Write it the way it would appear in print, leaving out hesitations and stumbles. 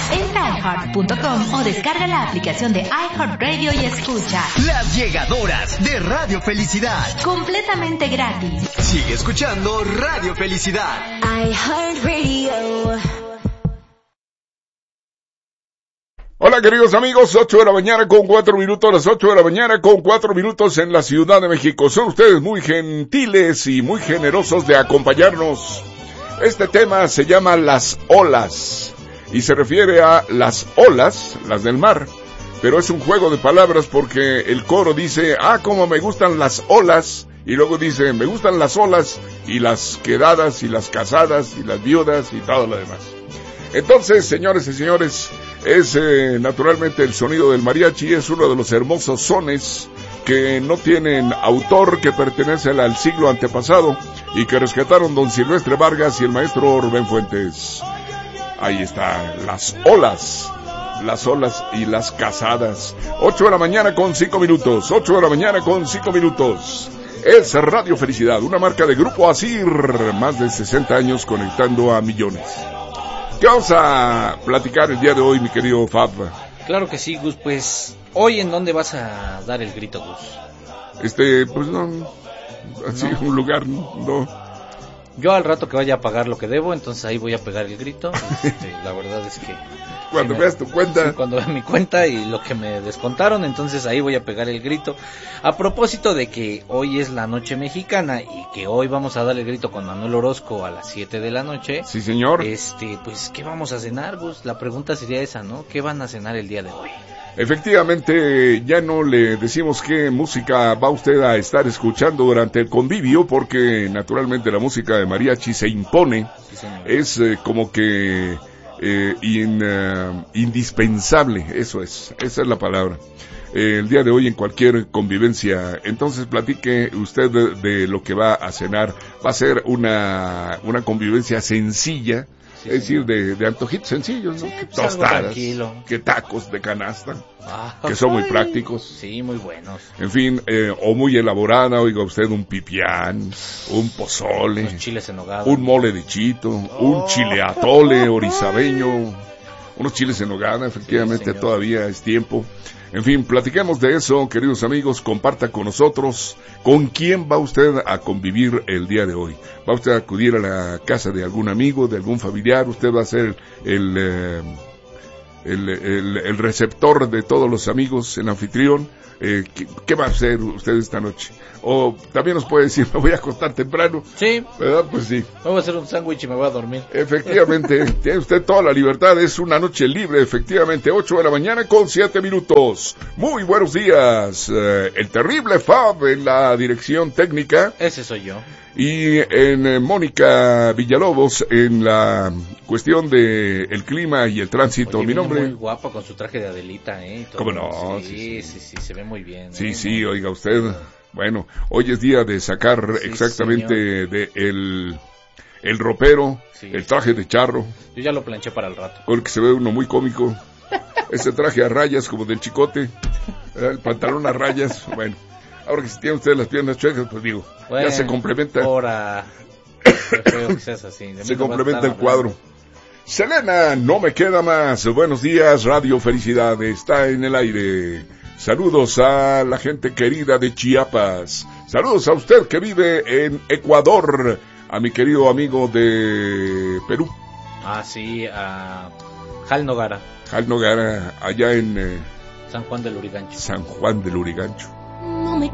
Entra a iHeart.com o descarga la aplicación de iHeartRadio y escucha Las Llegadoras de Radio Felicidad. completamente gratis. Sigue escuchando Radio Felicidad. iHeartRadio. Hola queridos amigos, 8 de la mañana con 4 minutos, las 8 de la mañana con 4 minutos en la Ciudad de México. Son ustedes muy gentiles y muy generosos de acompañarnos. Este tema se llama Las Olas y se refiere a las olas, las del mar, pero es un juego de palabras porque el coro dice, como me gustan las olas, y luego dice, me gustan las olas y las quedadas y las casadas y las viudas y todo lo demás. Entonces, señores y señores, es naturalmente el sonido del mariachi, es uno de los hermosos sones que no tienen autor, que pertenecen al siglo antepasado y que rescataron don Silvestre Vargas y el maestro Rubén Fuentes. Ahí está, las olas y las casadas. 8 de la mañana con 5 minutos, 8 de la mañana con 5 minutos. Es Radio Felicidad, una marca de Grupo Asir, más de 60 años conectando a millones. ¿Qué vamos a platicar el día de hoy, mi querido Fab? Claro que sí, Gus, pues, ¿hoy en dónde vas a dar el grito, Gus? Pues no, así No. un lugar, no. Yo al rato que vaya a pagar lo que debo, entonces ahí voy a pegar el grito. La verdad es que... Cuando veas tu cuenta. Sí, cuando vea mi cuenta y lo que me descontaron, entonces ahí voy a pegar el grito. A propósito de que hoy es la noche mexicana y que hoy vamos a dar el grito con Manuel Orozco a las 7 de la noche. Sí, señor. Pues, ¿qué vamos a cenar, Gus? La pregunta sería esa, ¿no? ¿Qué van a cenar el día de hoy? Efectivamente, ya no le decimos qué música va usted a estar escuchando durante el convivio, porque naturalmente la música de mariachi se impone. Sí, señor. Es como que indispensable, esa es la palabra. El día de hoy en cualquier convivencia. Entonces platique usted de lo que va a cenar. Va a ser una convivencia sencilla. Sí, es decir, de antojitos sencillos, ¿no? Sí, Que pues algo tostadas, tranquilo. que tacos de canasta, que son muy prácticos. Sí, muy buenos. En fin, o muy elaborada, oiga usted, un pipián, un pozole, Unos chiles en nogada. un mole de chito, un chile atole orizabeño, unos chiles en nogada, efectivamente, Sí, todavía es tiempo. En fin, platiquemos de eso, queridos amigos, comparta con nosotros con quién va usted a convivir el día de hoy. ¿Va usted a acudir a la casa de algún amigo, de algún familiar? ¿Usted va a ser el receptor de todos los amigos, el anfitrión? ¿Qué va a hacer usted esta noche? O también nos puede decir, me voy a acostar temprano. Sí. ¿Verdad? Pues sí. Me voy a hacer un sándwich y me voy a dormir. Efectivamente, tiene usted toda la libertad, es una noche libre, efectivamente, 8 de la mañana con 7 minutos. Muy buenos días, el terrible Fab en la dirección técnica. Ese soy yo. Y en Mónica Villalobos en la cuestión de el clima y el tránsito. Oye, Mi viene nombre. muy guapa con su traje de Adelita, y todo. ¿Cómo no? Sí, se ve muy bien. Sí, oiga usted. Bueno, hoy es día de sacar Sí, exactamente de el ropero, Sí. el traje de charro, Yo ya lo planché para el rato. con el que se ve uno muy cómico. Ese traje a rayas como del Chicote, el pantalón a rayas, bueno. Ahora que si tiene usted las piernas chuecas, pues digo, Bueno, ya se complementa. Ahora, creo que seas así. De mí Se no va a complementa estar el cuadro. Selena, no me queda más. Buenos días, Radio Felicidad está en el aire. Saludos a la gente querida de Chiapas. Saludos a usted que vive en Ecuador. A mi querido amigo de Perú. Ah, sí, a Jal Nogara, Jal Nogara, allá en San Juan del Urigancho. San Juan del Urigancho. No me